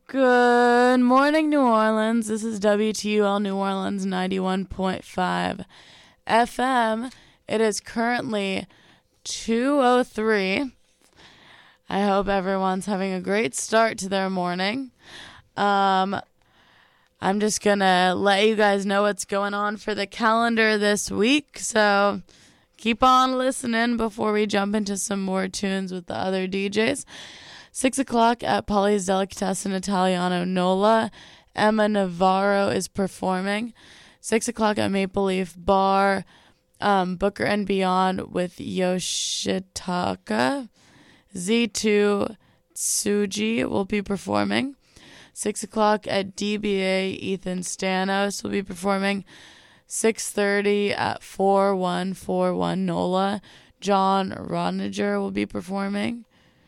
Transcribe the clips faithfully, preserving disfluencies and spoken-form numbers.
Good morning, New Orleans. This is W T U L New Orleans ninety-one point five F M. It is currently two oh three. I hope everyone's having a great start to their morning. Um, I'm just going to let you guys know what's going on for the calendar this week. So keep on listening before we jump into some more tunes with the other D Js. Six o'clock at Polly's Delicatessen Italiano Nola. Emma Navarro is performing. Six o'clock at Maple Leaf Bar. Um, Booker and Beyond with Yoshitaka. Z two Tsuji will be performing. Six o'clock at D B A. Ethan Stanos will be performing. Six thirty at four one four one Nola. John Roniger will be performing.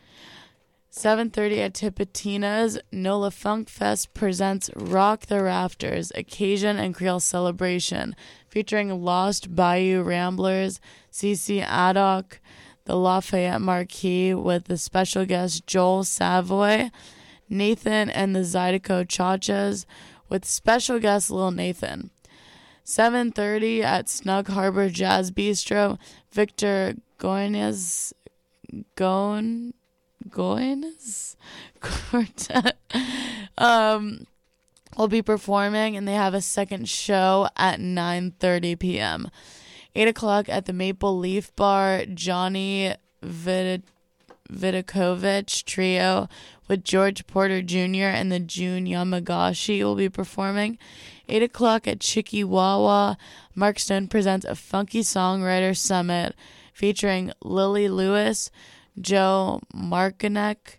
seven thirty at Tipitina's. Nola Funk Fest presents Rock the Rafters, a Cajun and Creole celebration, featuring Lost Bayou Ramblers, C C Addock, the Lafayette Marquis with the special guest Joel Savoy, Nathan and the Zydeco Chachas with special guest Lil Nathan. seven thirty at Snug Harbor Jazz Bistro, Victor Goines, Goin, Goines Quartet um, will be performing, and they have a second show at nine thirty p.m. eight o'clock at the Maple Leaf Bar, Johnny Vid- Vidakovich Trio with George Porter Junior and the June Yamagashi will be performing. eight o'clock at Chicky Wawa, Mark Stone presents a Funky Songwriter Summit featuring Lily Lewis, Joe Markinek,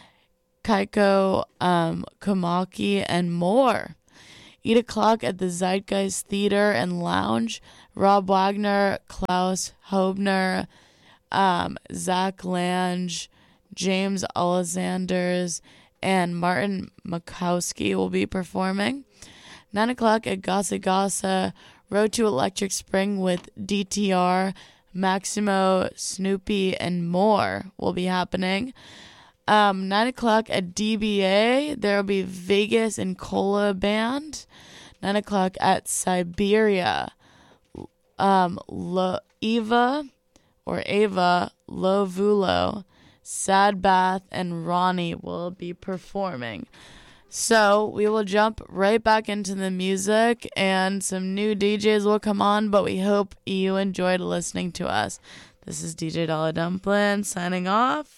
Kaiko um, Komaki, and more. eight o'clock at the Zeitgeist Theater and Lounge, Rob Wagner, Klaus Hobner, um, Zach Lange, James Alexanders, and Martin Makowski will be performing. nine o'clock at Gasa Gasa, Road to Electric Spring with D T R, Maximo, Snoopy, and more will be happening. Um, nine o'clock at D B A, there will be Vegas and Cola Band. nine o'clock at Siberia, um, Lo- Eva, or Ava, Lovulo, Sad Bath, and Ronnie will be performing. So we will jump right back into the music, and some new D Js will come on, but we hope you enjoyed listening to us. This is D J Dollar Dumpling signing off.